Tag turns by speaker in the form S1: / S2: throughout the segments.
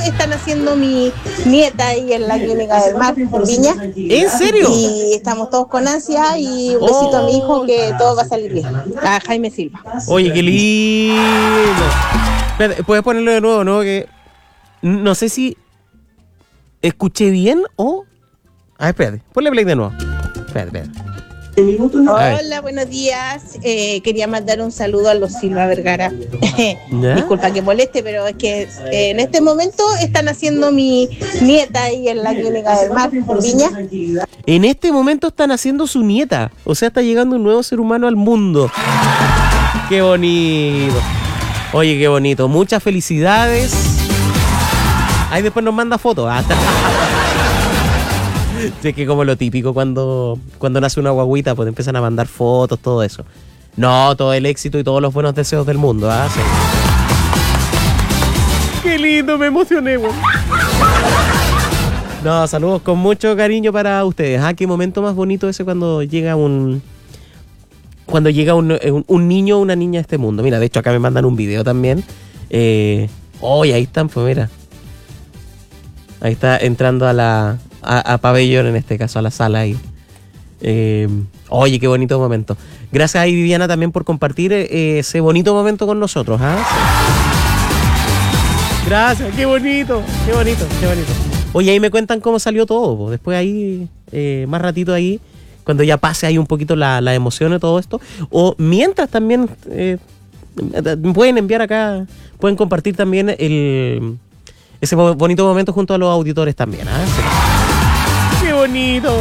S1: está naciendo mi nieta ahí en la Clínica del Mar, por Viña.
S2: ¿En serio?
S1: Y estamos todos con ansia y un besito a mi hijo que todo va a salir bien. A Jaime Silva.
S2: Oye, qué lindo. Espérate, ¿puedes ponerlo de nuevo, no? Que no sé si escuché bien o... espérate, ponle play de nuevo. Espérate.
S1: Hola, buenos días. Quería mandar un saludo a los Silva Vergara. Disculpa que moleste, pero es que en este momento está naciendo mi nieta ahí en la Clínica del Mar, por Viña.
S2: En este momento está naciendo su nieta. O sea, está llegando un nuevo ser humano al mundo. ¡Qué bonito! Oye, qué bonito. Muchas felicidades. Ahí después nos manda fotos. Es que como lo típico cuando nace una guaguita, pues empiezan a mandar fotos, todo eso. No, todo el éxito y todos los buenos deseos del mundo, ¿ah? Sí. Qué lindo, me emocioné, güey. No, saludos con mucho cariño para ustedes. Qué momento más bonito ese cuando llega un niño o una niña a este mundo. Mira, de hecho acá me mandan un video también. Ahí están, pues mira. Ahí está entrando a pabellón, en este caso, a la sala ahí. Oye, qué bonito momento. Gracias ahí, Viviana, también por compartir ese bonito momento con nosotros. Sí. Gracias, qué bonito. Oye, ahí me cuentan cómo salió todo, pues. Después ahí, más ratito ahí, cuando ya pase ahí un poquito la emoción de todo esto. O mientras también pueden enviar acá, pueden compartir también ese bonito momento junto a los auditores también. Sí. ¡Qué bonito!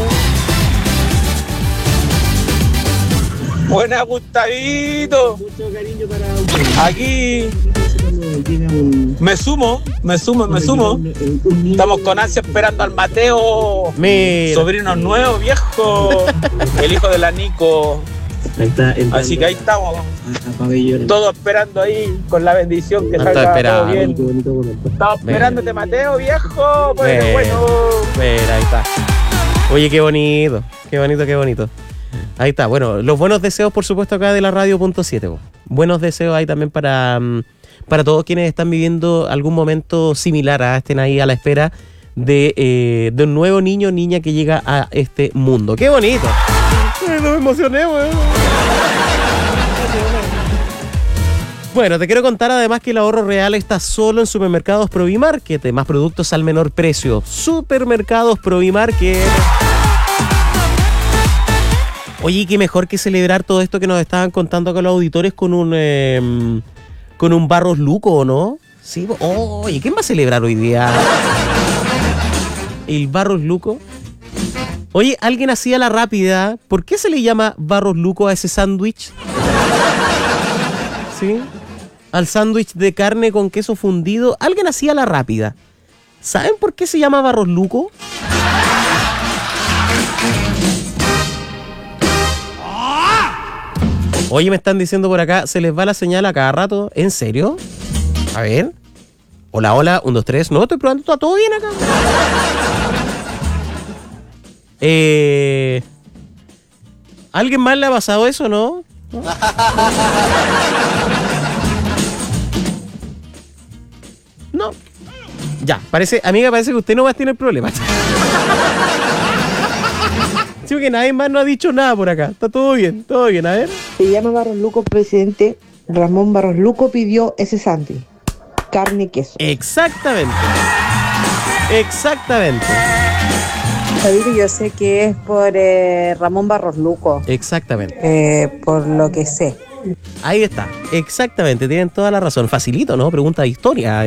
S3: Buena, Gustavito.
S2: Mucho cariño para usted.
S3: Aquí me sumo. Estamos con ansia esperando al Mateo.
S2: Mira.
S3: Sobrino nuevo, viejo. El hijo de la Nico. Así que ahí estamos. Todos esperando ahí con la bendición que salga todo bien. Estamos esperándote, Mateo, viejo. Bueno.
S2: Mira, ahí está. Oye, qué bonito. Ahí está. Bueno, los buenos deseos, por supuesto, acá de la radio.7. Buenos deseos ahí también para todos quienes están viviendo algún momento similar, estén ahí a la espera de un nuevo niño o niña que llega a este mundo. ¡Qué bonito! Me emocioné, weón. Bueno, te quiero contar además que el ahorro real está solo en Supermercados Provimarket. Más productos al menor precio. Supermercados Provimarket. Oye, qué mejor que celebrar todo esto que nos estaban contando acá los auditores con un Barros Luco, ¿no? Sí. Oye, ¿quién va a celebrar hoy día? El Barros Luco. Oye, alguien hacía la rápida. ¿Por qué se le llama Barros Luco a ese sándwich? ¿Sí? Al sándwich de carne con queso fundido. Alguien hacía la rápida. ¿Saben por qué se llama Barros Luco? Oye, me están diciendo por acá, se les va la señal a cada rato. ¿En serio? A ver. Hola, 1, 2, 3. No, estoy probando, está todo bien acá. ¿Alguien más le ha pasado eso, no? No. Ya, amiga, parece que usted no más tiene el problema. Sí, porque nadie más no ha dicho nada por acá. Está todo bien, a ver.
S4: Se llama Barros Luco, presidente Ramón Barros Luco pidió ese sándwich. Carne y queso.
S2: Exactamente.
S5: Javier, yo sé que es por Ramón Barros Luco.
S2: Exactamente.
S5: Por lo que sé.
S2: Ahí está, exactamente, tienen toda la razón. Facilito, ¿no? Pregunta de historia.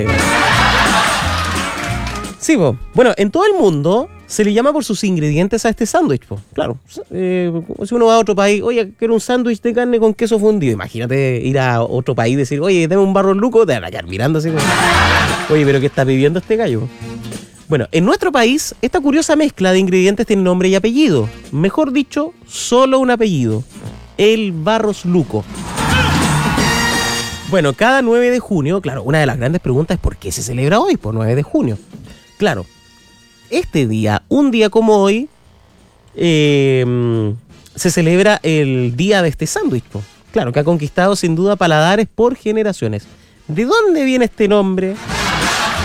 S2: Sí, po. Bueno, en todo el mundo se le llama por sus ingredientes a este sándwich, po. Claro. Si uno va a otro país, oye, quiero un sándwich de carne con queso fundido. Imagínate ir a otro país y decir, oye, dame un Barros Luco, te van a quedar mirando así como, oye, pero ¿qué está pidiendo este gallo? Bueno, en nuestro país, esta curiosa mezcla de ingredientes tiene nombre y apellido. Mejor dicho, solo un apellido. El Barros Luco. Bueno, cada 9 de junio, claro, una de las grandes preguntas es ¿por qué se celebra hoy, por 9 de junio? Claro, este día, un día como hoy, se celebra el día de este sándwich. Claro, que ha conquistado sin duda paladares por generaciones. ¿De dónde viene este nombre?